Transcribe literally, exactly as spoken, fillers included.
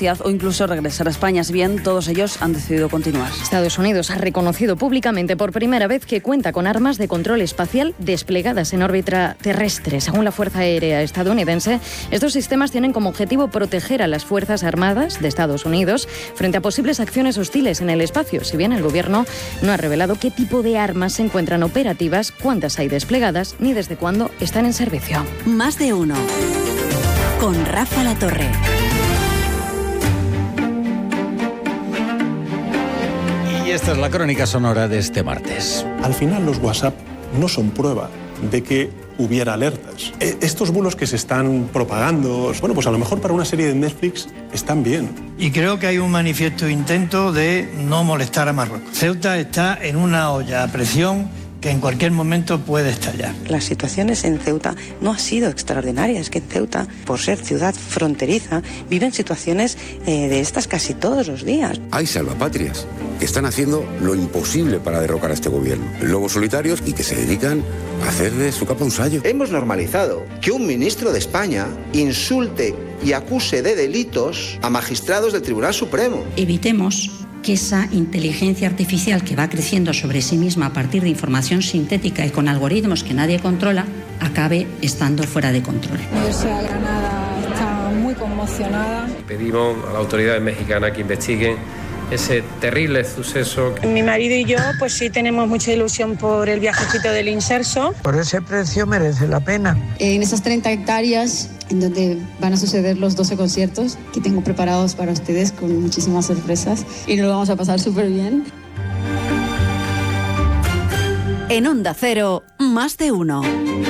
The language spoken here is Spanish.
universidad o incluso regresar a España. Si bien todos ellos han decidido continuar. Estados Unidos ha reconocido públicamente por primera vez que cuenta con armas de control espacial desplegadas en órbita terrestre. Según la Fuerza Aérea estadounidense, estos sistemas tienen como objetivo proteger a las Fuerzas Armadas de Estados Unidos frente a posibles acciones hostiles en el espacio, si bien el gobierno no ha revelado qué tipo de armas se encuentran operativas, cuántas hay desplegadas ni desde cuándo están en servicio. Más de uno. Con Rafa La Torre. Y esta es la crónica sonora de este martes. Al final los WhatsApp no son prueba de que hubiera alertas. E- estos bulos que se están propagando, bueno, pues a lo mejor para una serie de Netflix están bien. Y creo que hay un manifiesto intento de no molestar a Marruecos. Ceuta está en una olla a presión que en cualquier momento puede estallar. Las situaciones en Ceuta no han sido extraordinarias, es que en Ceuta, por ser ciudad fronteriza, viven situaciones eh, de estas casi todos los días. Hay salvapatrias que están haciendo lo imposible para derrocar a este gobierno. Lobos solitarios y que se dedican a hacer de su capa un sayo. Hemos normalizado que un ministro de España insulte y acuse de delitos a magistrados del Tribunal Supremo. Evitemos que esa inteligencia artificial que va creciendo sobre sí misma a partir de información sintética y con algoritmos que nadie controla, acabe estando fuera de control. La Universidad de Granada está muy conmocionada. Pedimos a las autoridades mexicanas que investiguen ese terrible suceso. Mi marido y yo pues sí tenemos mucha ilusión por el viajecito del Inserso. Por ese precio merece la pena. En esas treinta hectáreas en donde van a suceder los doce conciertos que tengo preparados para ustedes con muchísimas sorpresas y nos lo vamos a pasar súper bien. En Onda Cero, Más de uno.